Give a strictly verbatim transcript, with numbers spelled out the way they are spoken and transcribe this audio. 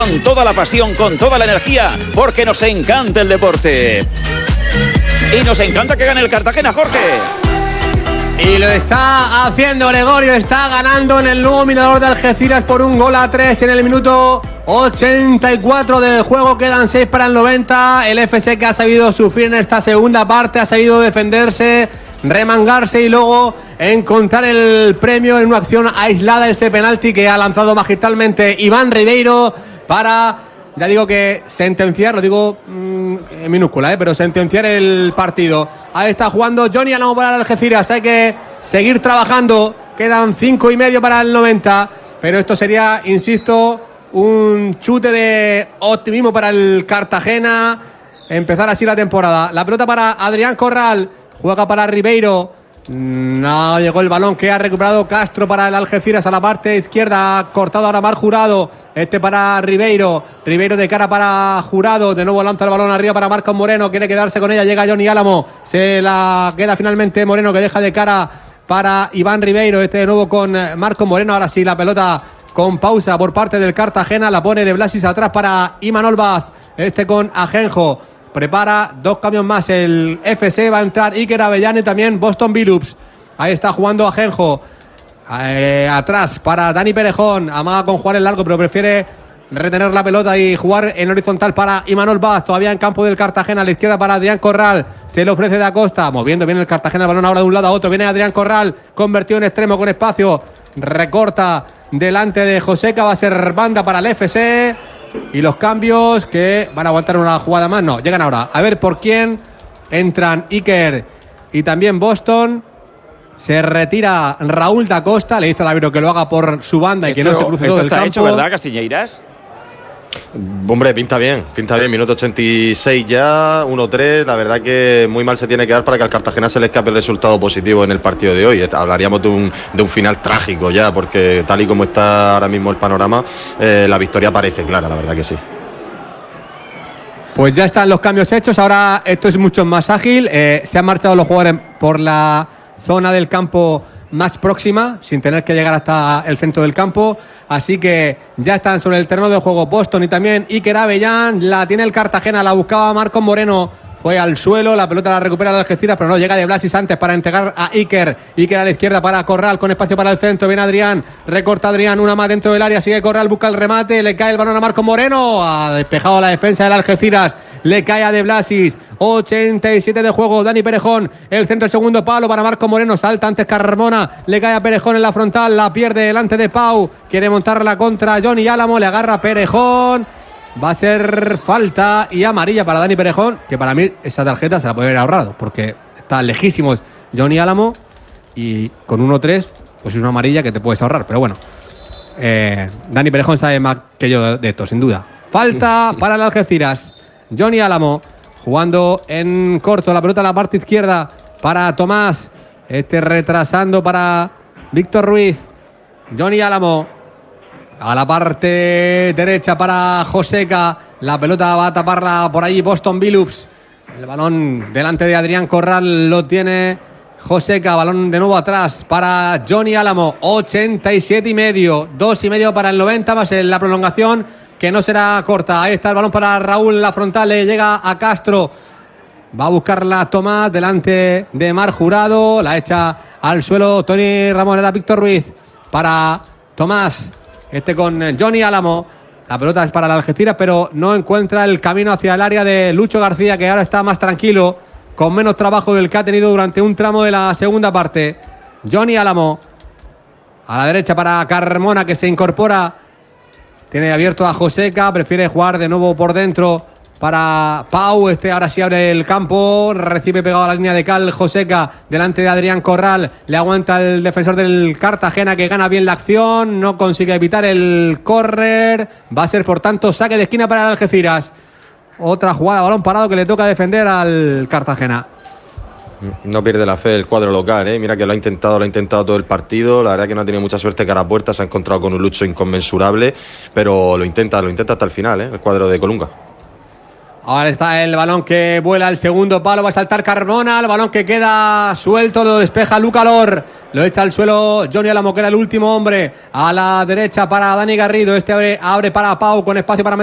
Con toda la pasión, con toda la energía, porque nos encanta el deporte. Y nos encanta que gane el Cartagena, Jorge. Y lo está haciendo Gregorio, está ganando en el nuevo mirador de Algeciras por un gol a tres en el minuto ochenta y cuatro de juego, quedan seis para el noventa. El F C que ha sabido sufrir en esta segunda parte, ha sabido defenderse, remangarse y luego encontrar el premio en una acción aislada, ese penalti que ha lanzado magistralmente Iván Ribeiro para, ya digo que sentenciar, lo digo mmm, en minúscula, ¿eh? pero sentenciar el partido. Ahí está jugando Johnny Álamo para el Algeciras, hay que seguir trabajando, quedan cinco y medio para el noventa, pero esto sería, insisto, un chute de optimismo para el Cartagena, empezar así la temporada. La pelota para Adrián Corral, juega para Ribeiro. No llegó el balón que ha recuperado Castro para el Algeciras a la parte izquierda, ha cortado ahora Mar Jurado, este para Ribeiro, Ribeiro de cara para Jurado, de nuevo lanza el balón arriba para Marcos Moreno, quiere quedarse con ella, llega Johnny Álamo, se la queda finalmente Moreno que deja de cara para Iván Ribeiro, este de nuevo con Marcos Moreno, ahora sí la pelota con pausa por parte del Cartagena, la pone de Blasis atrás para Imanol Vaz, este con Ajenjo. Prepara dos cambios más el F C, va a entrar Iker Avellán y también Boston Billups. Ahí está jugando Ajenjo. Eh, atrás para Dani Perejón. Amaga con jugar en largo, pero prefiere retener la pelota y jugar en horizontal para Imanol Vaz. Todavía en campo del Cartagena, a la izquierda para Adrián Corral. Se le ofrece de Acosta. Moviendo bien el Cartagena, el balón ahora de un lado a otro. Viene Adrián Corral, convertido en extremo con espacio. Recorta delante de Joseca. Va a ser banda para el F C. Y los cambios que van a aguantar una jugada más. No, llegan ahora. A ver por quién entran Iker y también Boston. Se retira Raúl da Costa. Le dice al árbitro que lo haga por su banda y que esto, no se cruce esto todo el está campo. hecho, ¿verdad, Castilleras? Hombre, pinta bien, pinta bien, minuto ochenta y seis ya, uno tres, la verdad que muy mal se tiene que dar para que al Cartagena se le escape el resultado positivo en el partido de hoy. Hablaríamos de un, de un final trágico ya, porque tal y como está ahora mismo el panorama, eh, la victoria parece clara, la verdad que sí. Pues ya están los cambios hechos, ahora esto es mucho más ágil, eh, se han marchado los jugadores por la zona del campo más próxima, sin tener que llegar hasta el centro del campo, así que ya están sobre el terreno de juego Boston y también Iker Avellán. La tiene el Cartagena, la buscaba Marcos Moreno, fue al suelo, la pelota la recupera el Algeciras, pero no llega de Blasis antes para entregar a Iker. Iker a la izquierda para Corral, con espacio para el centro, viene Adrián, recorta Adrián, una más dentro del área, sigue Corral, busca el remate, le cae el balón a Marcos Moreno, ha despejado la defensa del Algeciras, le cae a de Blasis. ochenta y siete de juego, Dani Perejón, el centro, el segundo palo para Marcos Moreno, salta antes Carmona, le cae a Perejón en la frontal, la pierde delante de Pau, quiere montar la contra Johnny Álamo, le agarra Perejón, va a ser falta y amarilla para Dani Perejón, que para mí esa tarjeta se la puede haber ahorrado, porque está lejísimos Johnny Álamo y con uno tres, pues es una amarilla que te puedes ahorrar, pero bueno, eh, Dani Perejón sabe más que yo de, de esto, sin duda. Falta para el Algeciras, Johnny Álamo jugando en corto, la pelota a la parte izquierda para Tomás, este retrasando para Víctor Ruiz, Johnny Álamo a la parte derecha para Joseca, la pelota va a taparla por ahí Boston Billups, el balón delante de Adrián Corral lo tiene Joseca, balón de nuevo atrás para Johnny Álamo, ochenta y siete y medio, dos y medio para el noventa, más en la prolongación que no será corta. Ahí está el balón para Raúl, la frontal le llega a Castro, va a buscarla Tomás delante de Mar Jurado, la echa al suelo Tony Ramón, era Víctor Ruiz para Tomás, este con Johnny Álamo, la pelota es para el Algeciras, pero no encuentra el camino hacia el área de Lucho García, que ahora está más tranquilo, con menos trabajo del que ha tenido durante un tramo de la segunda parte. Johnny Álamo a la derecha para Carmona, que se incorpora, tiene abierto a Joseca, prefiere jugar de nuevo por dentro para Pau, este ahora sí abre el campo, recibe pegado a la línea de cal Joseca, delante de Adrián Corral, le aguanta el defensor del Cartagena, que gana bien la acción, no consigue evitar el córner, va a ser por tanto saque de esquina para el Algeciras. Otra jugada, balón parado que le toca defender al Cartagena. No pierde la fe el cuadro local, ¿eh? Mira que lo ha intentado, lo ha intentado todo el partido. La verdad que no ha tenido mucha suerte cara a puerta, se ha encontrado con un Lucho inconmensurable, pero lo intenta, lo intenta hasta el final, ¿eh? El cuadro de Colunga. Ahora está el balón que vuela al segundo palo. Va a saltar Carmona. El balón que queda suelto. Lo despeja Luca Lor. Lo echa al suelo Johnny Álamo, que era el último hombre. A la derecha para Dani Garrido. Este abre, abre para Pau con espacio para